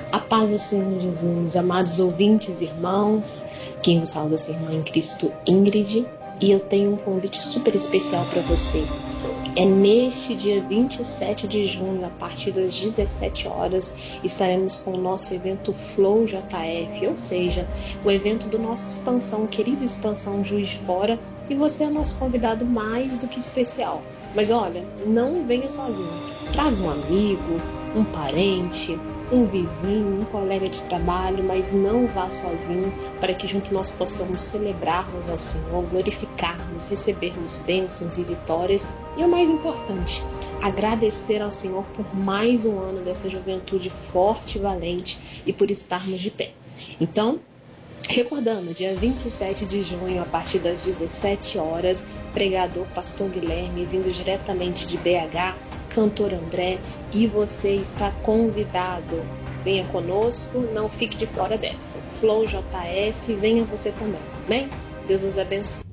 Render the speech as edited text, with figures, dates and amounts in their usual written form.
A paz do Senhor Jesus, amados ouvintes, irmãos, quem vos salva é a sua irmã em Cristo, Ingrid, e eu tenho um convite super especial para você. É neste dia 27 de junho, a partir das 17 horas, estaremos com o nosso evento Flow JF, ou seja, o evento do nosso Expansão, querida Expansão Juiz de Fora, e você é nosso convidado mais do que especial. Mas olha, não venha sozinho, traga um amigo, um parente, um vizinho, um colega de trabalho, mas não vá sozinho, para que junto nós possamos celebrarmos ao Senhor, glorificarmos, recebermos bênçãos e vitórias e o mais importante, agradecer ao Senhor por mais um ano dessa juventude forte e valente e por estarmos de pé. Então, recordando, dia 27 de junho, a partir das 17 horas, pregador Pastor Guilherme, vindo diretamente de BH, cantor André, e você está convidado. Venha conosco, não fique de fora dessa. Flow JF, venha você também. Amém? Deus os abençoe.